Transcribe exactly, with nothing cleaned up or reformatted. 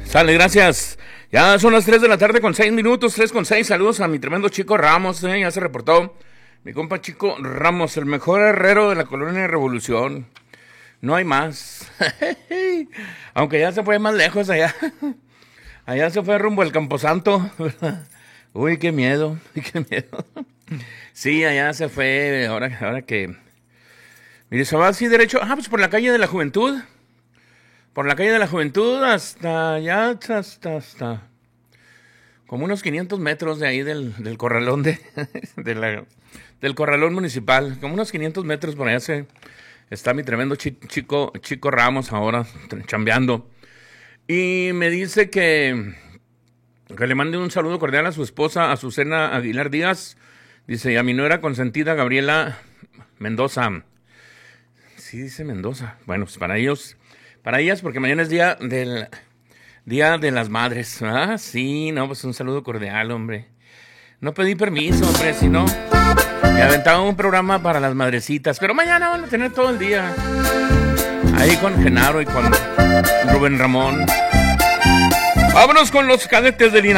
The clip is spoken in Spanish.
Sale, gracias. Ya son las tres de la tarde con seis minutos, tres con seis. Saludos a mi tremendo Chico Ramos, eh, ya se reportó. Mi compa Chico Ramos, el mejor herrero de la colonia de Revolución. No hay más. Aunque ya se fue más lejos allá. Allá se fue rumbo al Camposanto. Uy, qué miedo, qué miedo. Sí, allá se fue, ahora, ahora que... Mire, se va así derecho, ah, pues por la calle de la Juventud. Por la calle de la Juventud hasta allá, hasta, hasta, hasta como unos quinientos metros de ahí del, del corralón de, de la, del corralón municipal. Como unos quinientos metros por allá se, está mi tremendo chi, chico, Chico Ramos ahora chambeando. Y me dice que, que le mande un saludo cordial a su esposa, Azucena Aguilar Díaz. Dice, y a mi nuera consentida, Gabriela Mendoza. Sí, dice Mendoza. Bueno, pues para ellos... Para ellas, porque mañana es día del Día de las Madres. Ah, sí, no, pues un saludo cordial, hombre. No pedí permiso, hombre, si no, me aventaba un programa para las madrecitas. Pero mañana van a tener todo el día. Ahí con Genaro y con Rubén Ramón. Vámonos con los cadetes de Linares.